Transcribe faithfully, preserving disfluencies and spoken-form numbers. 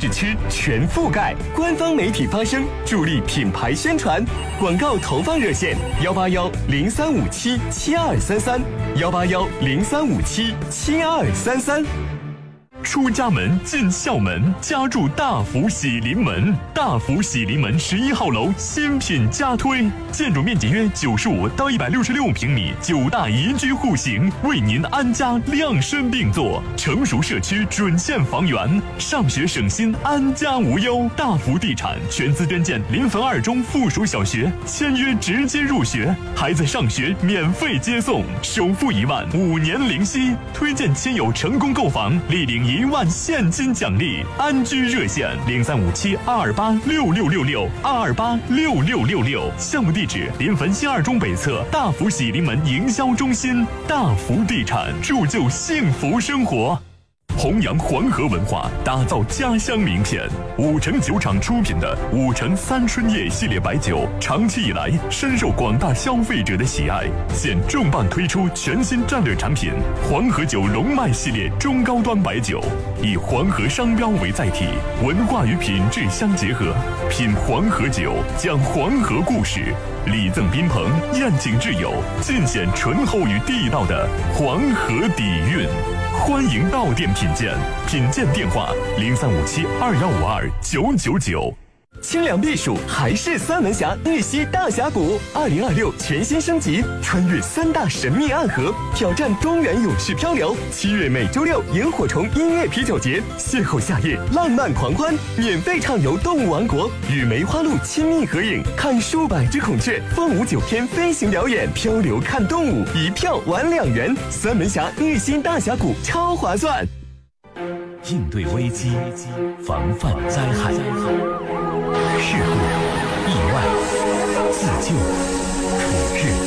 市区全覆盖，官方媒体发声，助力品牌宣传。广告投放热线：幺八幺零三五七七二三三，幺八幺零三五七七二三三。 出家门进校门，家住大福喜临门。大福喜临门十一号楼新品加推，建筑面积约九十五到一百六十六平米，九大宜居户型，为您安家量身定做。成熟社区准线房源，上学省心，安家无忧。大福地产全资捐建临汾二中附属小学，签约直接入学，孩子上学免费接送，首付一万，五年零息。推荐亲友成功购房，立领一万现金奖励。安居热线零三五七二二八六六六六二二八六六六六。项目地址：临汾新二中北侧大福喜临门营销中心。大福地产，铸就幸福生活。弘扬黄河文化，打造家乡名片。五城酒厂出品的五城三春叶系列白酒，长期以来深受广大消费者的喜爱。现重磅推出全新战略产品黄河酒龙脉系列中高端白酒，以黄河商标为载体，文化与品质相结合。品黄河酒，讲黄河故事，礼赠宾朋，宴请挚友，尽显醇厚与地道的黄河底蕴。欢迎到店品鉴，品鉴电话零三五七二幺五二九九九。 清凉避暑还是三门峡日西大峡谷，二零二六全新升级，穿越三大神秘暗河，挑战中原勇士漂流。七月每周六萤火虫音乐啤酒节，邂逅夏夜浪漫狂欢，免费畅游动物王国，与梅花鹿亲密合影，看数百只孔雀，凤舞九天飞行表演，漂流看动物，一票玩两元。三门峡日西大峡谷超划算。 应对危机，防范灾害，事故、意外、自救。